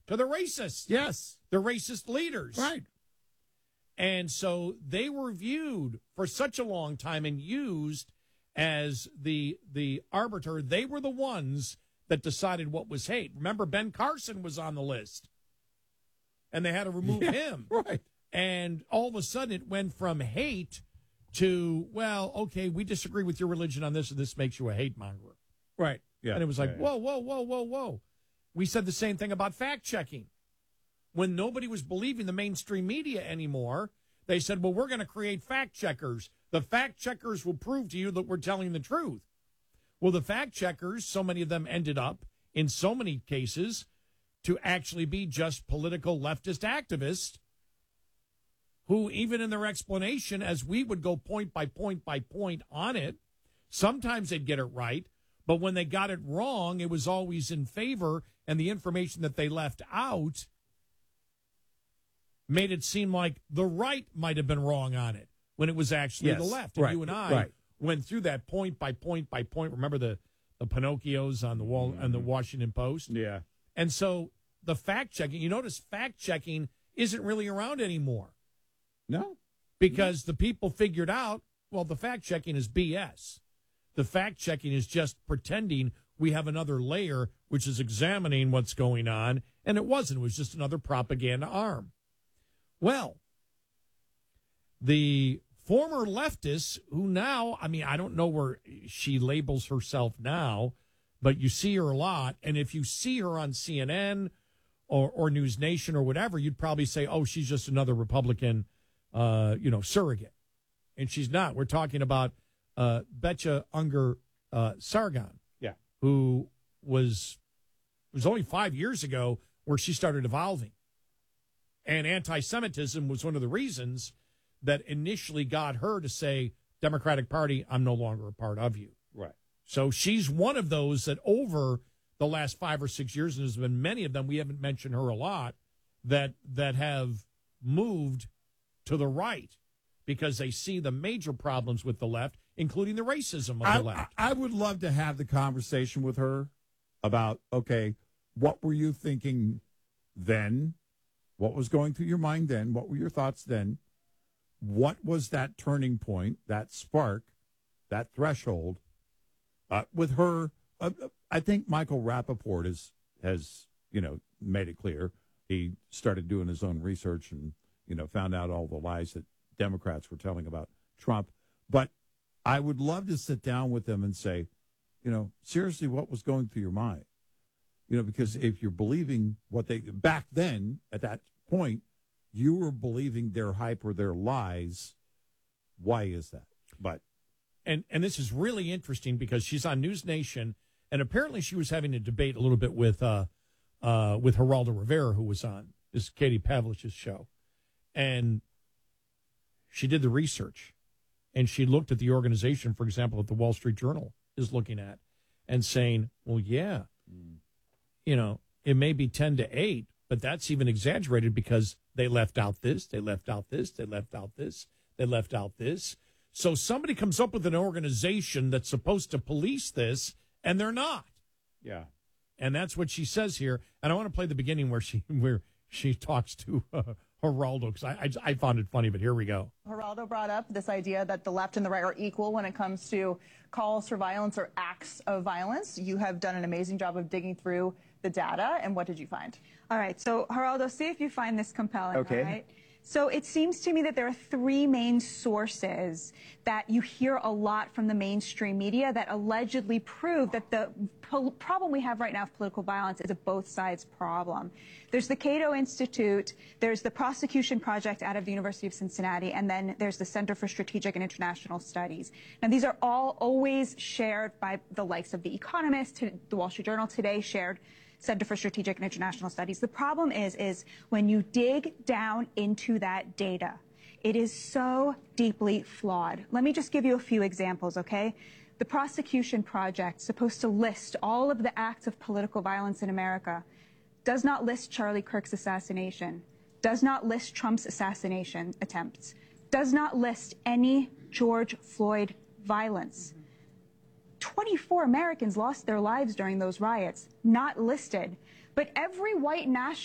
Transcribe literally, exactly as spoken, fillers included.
to the racists. Yes. The racist leaders. Right. And so they were viewed for such a long time and used as the the arbiter. They were the ones that decided what was hate. Remember, Ben Carson was on the list, and they had to remove yeah, him. Right. And all of a sudden it went from hate to, well, okay, we disagree with your religion on this, and this makes you a hate monger. Right. Yeah. And it was like, yeah, whoa, whoa, whoa, whoa, whoa. We said the same thing about fact-checking. When nobody was believing the mainstream media anymore, they said, well, we're going to create fact-checkers. The fact-checkers will prove to you that we're telling the truth. Well, the fact-checkers, so many of them ended up, in so many cases, to actually be just political leftist activists who, even in their explanation, as we would go point by point by point on it, sometimes they'd get it right, but when they got it wrong, it was always in favor, and the information that they left out made it seem like the right might have been wrong on it when it was actually yes, the left. And right, you and I right. went through that point by point by point. Remember the, the Pinocchios on the wall mm-hmm. on the Washington Post? Yeah. And so the fact-checking, you notice fact-checking isn't really around anymore. No. Because no. the people figured out, well, the fact-checking is B S. The fact-checking is just pretending we have another layer, which is examining what's going on, and it wasn't. It was just another propaganda arm. Well, the former leftists who now, I mean, I don't know where she labels herself now, but you see her a lot, and if you see her on C N N or, or News Nation or whatever, you'd probably say, oh, she's just another Republican, uh, you know, surrogate. And she's not. We're talking about uh, Betcha Unger uh, Sargon, yeah, who was it was only five years ago where she started evolving. And anti-Semitism was one of the reasons that initially got her to say, Democratic Party, I'm no longer a part of you. Right. So she's one of those that over the last five or six years, and there's been many of them, we haven't mentioned her a lot, that that have moved to the right because they see the major problems with the left, including the racism of I, the left. I, I would love to have the conversation with her about, okay, what were you thinking then? What was going through your mind then? What were your thoughts then? What was that turning point, that spark, that threshold? Uh, with her, uh, I think Michael Rappaport is, has, you know, made it clear. He started doing his own research and, you know, found out all the lies that Democrats were telling about Trump. But I would love to sit down with them and say, you know, seriously, what was going through your mind? You know, because if you're believing what they, back then, at that point, you were believing their hype or their lies. Why is that? But, and and this is really interesting because she's on News Nation, and apparently she was having a debate a little bit with uh, uh, with Geraldo Rivera, who was on this Katie Pavlich's show, and she did the research, and she looked at the organization, for example, that the Wall Street Journal is looking at, and saying, well, yeah. Mm. You know, it may be ten to eight, but that's even exaggerated because they left out this, they left out this, they left out this, they left out this. So somebody comes up with an organization that's supposed to police this, and they're not. Yeah. And that's what she says here. And I want to play the beginning where she where she talks to uh, Geraldo, because I, I, I found it funny, but here we go. Geraldo brought up this idea that the left and the right are equal when it comes to calls for violence or acts of violence. You have done an amazing job of digging through the data, and what did you find? All right, so Geraldo, see if you find this compelling. Okay. All right? So it seems to me that there are three main sources that you hear a lot from the mainstream media that allegedly prove that the po- problem we have right now of political violence is a both sides problem. There's the Cato Institute, there's the Prosecution Project out of the University of Cincinnati, and then there's the Center for Strategic and International Studies. Now, these are all always shared by the likes of The Economist, the Wall Street Journal today shared Center for Strategic and International Studies. The problem is, is when you dig down into that data, it is so deeply flawed. Let me just give you a few examples, okay? The Prosecution Project, supposed to list all of the acts of political violence in America, does not list Charlie Kirk's assassination, does not list Trump's assassination attempts, does not list any George Floyd violence. twenty-four Americans lost their lives during those riots, not listed. But every white nationalist